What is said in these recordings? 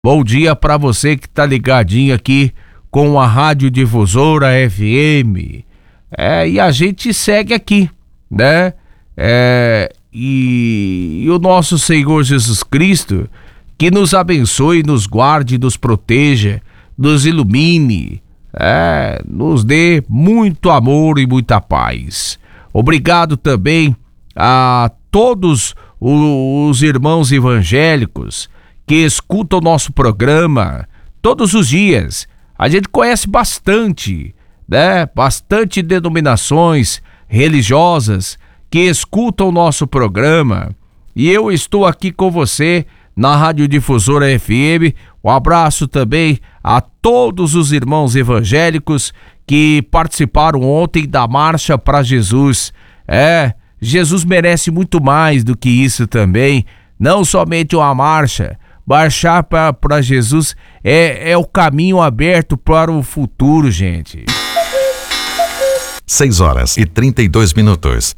Bom dia para você que tá ligadinho aqui com a Rádio Difusora FM. E a gente segue aqui, né? E o nosso Senhor Jesus Cristo, que nos abençoe, nos guarde, nos proteja, nos ilumine, nos dê muito amor e muita paz. Obrigado também a todos os irmãos evangélicos que escutam o nosso programa todos os dias. A gente conhece bastante, né? Bastante denominações religiosas que escutam o nosso programa. E eu estou aqui com você na Rádio Difusora FM. Um abraço também a todos os irmãos evangélicos que participaram ontem da Marcha para Jesus. Jesus merece muito mais do que isso também. Não somente uma marcha. Marchar para Jesus é o caminho aberto para o futuro, gente. 6 horas e 32 minutos.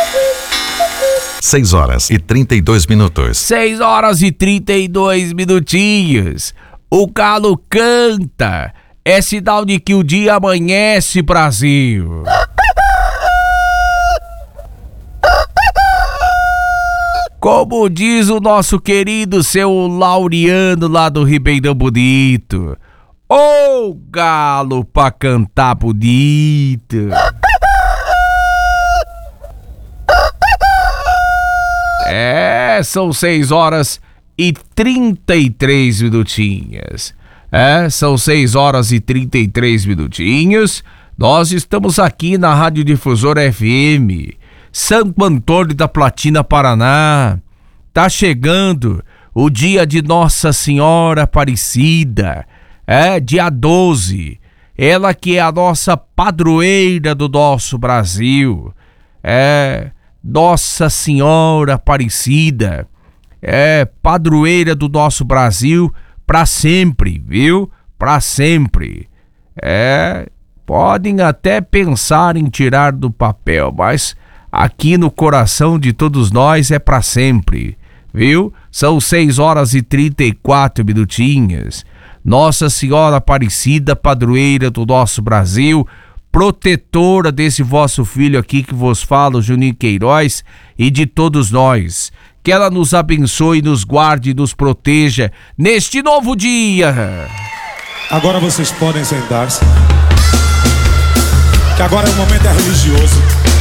6 horas e 32 minutos. 6 horas e 32 minutinhos. O galo canta. É sinal de que o dia amanhece, Brasil. Como diz o nosso querido seu Laureano lá do Ribeirão Bonito. Ô galo pra cantar bonito. São 6 horas e 33 minutinhos. São 6 horas e 33 minutinhos. Nós estamos aqui na Rádio Difusora FM, Santo Antônio da Platina, Paraná. Tá chegando o dia de Nossa Senhora Aparecida, dia 12. Ela que é a nossa padroeira do nosso Brasil. Nossa Senhora Aparecida, padroeira do nosso Brasil para sempre, viu? Para sempre. Podem até pensar em tirar do papel, mas aqui no coração de todos nós é para sempre, viu? São 6 horas e 34 minutinhos. Nossa Senhora Aparecida, padroeira do nosso Brasil, protetora desse vosso filho aqui que vos fala, Juninho Queiroz, e de todos nós. Que ela nos abençoe, nos guarde e nos proteja neste novo dia. Agora vocês podem sentar-se, que agora o momento é religioso.